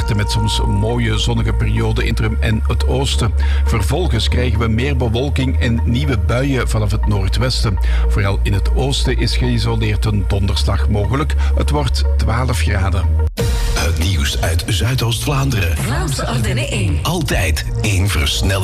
starten met soms een mooie zonnige periode interim en het oosten. Vervolgens krijgen we meer bewolking en nieuwe buien vanaf het noordwesten. Vooral in het oosten is geïsoleerd een donderslag mogelijk. Het wordt 12 graden. Het nieuws uit Zuidoost-Vlaanderen. Vlaamse Ardennen 1. Altijd in versnelling.